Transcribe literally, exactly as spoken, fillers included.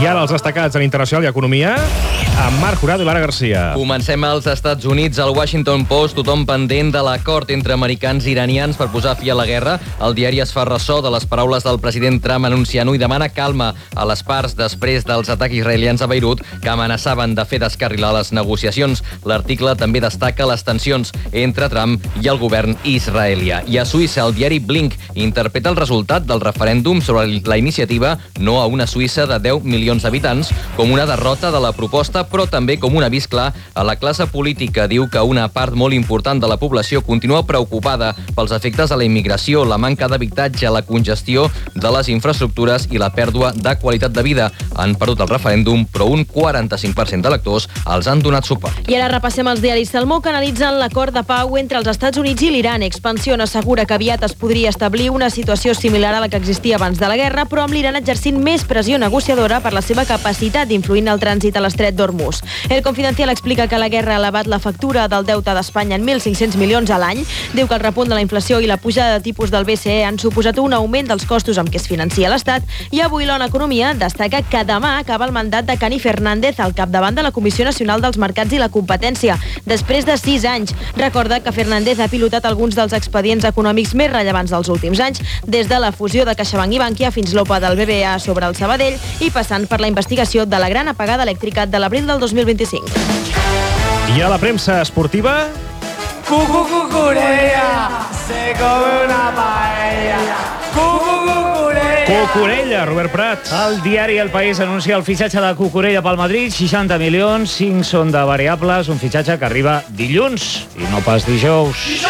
I ara els destacats en Internacional i Economia, amb Marc Jurado i Lara Garcia. Comencem als Estats Units. Al Washington Post, tothom pendent de l'acord entre americans i iranians per posar fi a la guerra. El diari es fa ressò de les paraules del president Trump anunciant-ho i demana calma a les parts després dels atacs israelians a Beirut que amenaçaven de fer descarrilar les negociacions. L'article també destaca les tensions entre Trump i el govern israelià. I a Suïssa, el diari Blink interpreta el resultat del referèndum sobre la iniciativa No a una Suïssa de deu milions d'habitants com una derrota de la proposta, però també com un avís clar a la classe política. Diu que una part molt important de la població continua preocupada pels efectes de la immigració, la manca d'habitatge, la congestió de les infraestructures i la pèrdua de qualitat de vida. Han perdut el referèndum, però un quaranta-cinc per cent d'electors els han donat suport. I ara repassem els diaris Salmó que analitzen l'acord de pau entre els Estats Units i l'Iran. Expansión assegura que aviat es podria establir una situació similar a la que existia abans de la guerra, però amb l'Iran exercint més pressió negociadora per la seva capacitat d'influir en el trànsit a l'estret d'Hormuz. El Confidencial explica que la guerra ha elevat la factura del deute d'Espanya en mil cinc-cents milions a l'any. Diu que el repunt de la inflació i la pujada de tipus del B C E han suposat un augment dels costos amb què es financia l'Estat. I avui l'Ona Economia destaca que demà acaba el mandat de Cani Fernández al capdavant de la Comissió Nacional dels Mercats i la Competència, després de sis anys. Recorda que Fernández ha pilotat alguns dels expedients econòmics més rellevants dels últims anys, des de la fusió de CaixaBank i Bankia fins l'O P A del B B A sobre el Sabadell i passant per la investigació de la gran apagada elèctrica de l'abril del dos mil vint-i-cinc. I a la premsa esportiva... Cucucucurea, se come una paella. Cucucucurea. Cucurella, Robert Prat. El diari El País anuncia el fitxatge de Cucurella pel Madrid, seixanta milions, cinc són de variables, un fitxatge que arriba dilluns i no pas dijous.